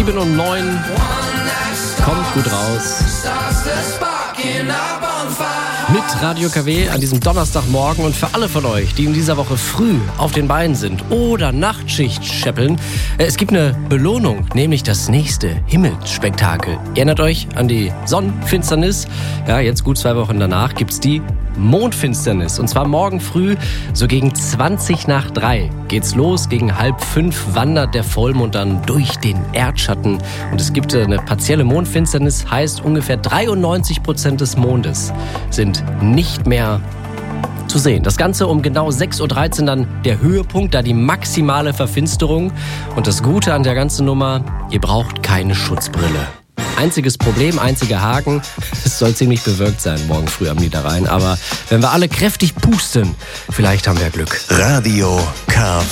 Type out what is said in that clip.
7:09. Kommt gut raus. Mit Radio KW an diesem Donnerstagmorgen und für alle von euch, die in dieser Woche früh auf den Beinen sind oder Nachtschicht scheppeln, es gibt eine Belohnung, nämlich das nächste Himmelsspektakel. Ihr erinnert euch an die Sonnenfinsternis? Ja, jetzt gut 2 Wochen danach gibt's die Mondfinsternis. Und zwar morgen früh, so gegen 3:20 geht's los. Gegen 4:30 wandert der Vollmond dann durch den Erdschatten. Und es gibt eine partielle Mondfinsternis, heißt ungefähr 93% des Mondes sind nicht mehr zu sehen. Das Ganze um genau 6:13 Uhr dann der Höhepunkt, da die maximale Verfinsterung. Und das Gute an der ganzen Nummer, ihr braucht keine Schutzbrille. Einziges Problem, einziger Haken, es soll ziemlich bewölkt sein morgen früh am Niederrhein. Aber wenn wir alle kräftig pusten, vielleicht haben wir Glück. Radio KW.